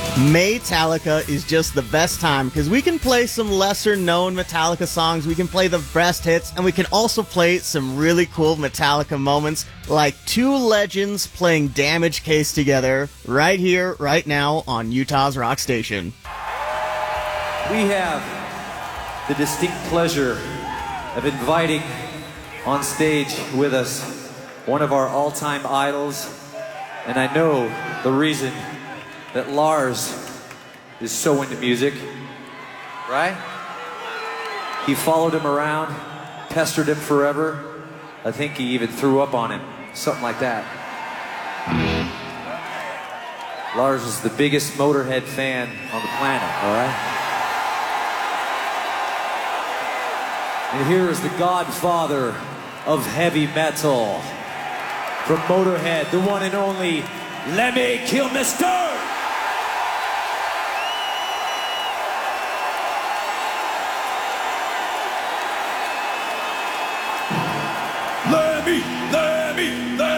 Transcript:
Metallica is just the best time because we can play some lesser known Metallica songs, we can play the best hits, and we can also play some really cool Metallica moments like two legends playing Damage Case together right here, right now on Utah's Rock Station. We have the distinct pleasure of inviting on stage with us one of our all-time idols, and I know the reason that Lars is so into music, right? He followed him around, pestered him forever. I think he even threw up on him, something like that. Lars is the biggest Motorhead fan on the planet, all right? And here is the godfather of heavy metal from Motorhead, the one and only Lemmy Kilmister! Lemmy, Lemmy, Lemmy.